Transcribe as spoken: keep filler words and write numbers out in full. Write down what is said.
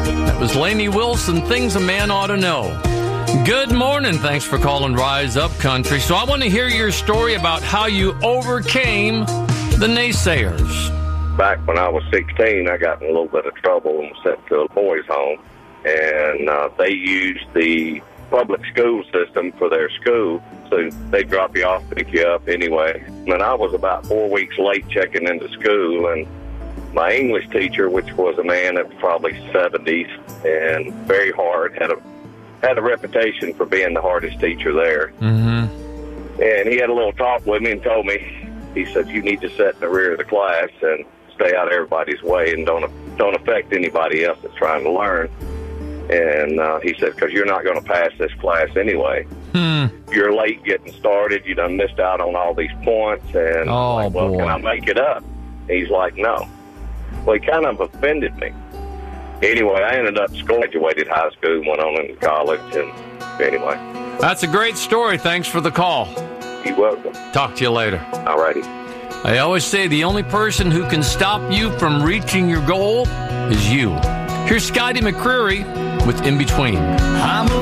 That was Lainey Wilson, Things a Man Ought to Know. Good morning. Thanks for calling Rise Up Country. So I want to hear your story about how you overcame the naysayers. Back when I was sixteen, I got in a little bit of trouble and was sent to a boys' home. And uh, they used the public school system for their school. So they drop you off, pick you up anyway. And I was about four weeks late checking into school, and my English teacher, which was a man at probably seventies and very hard, had a had a reputation for being the hardest teacher there. Mm-hmm. And he had a little talk with me and told me, he said, you need to sit in the rear of the class and stay out of everybody's way and don't don't affect anybody else that's trying to learn. And uh, he said, because you're not going to pass this class anyway. Hmm. You're late getting started. You done missed out on all these points. And oh, I'm like, well, boy. can I make it up? He's like, no. Well, he kind of offended me. Anyway, I ended up graduated high school, went on into college, and anyway. That's a great story. Thanks for the call. You're welcome. Talk to you later. All righty. I always say the only person who can stop you from reaching your goal is you. Here's Scotty McCreery with In Between. I'm